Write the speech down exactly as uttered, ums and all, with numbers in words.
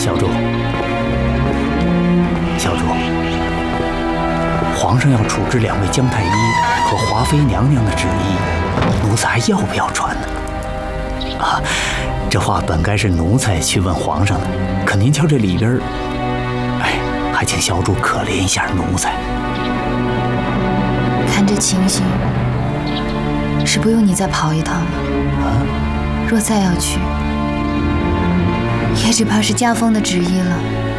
小主，小主，皇上要处置两位姜太医和华妃娘娘的旨意，奴才还要不要传呢？啊，这话本该是奴才去问皇上的，可您瞧这里边，哎，还请小主可怜一下奴才。 看这情形，是不用你再跑一趟了。 啊， 若再要去，也只怕是家风的旨意了。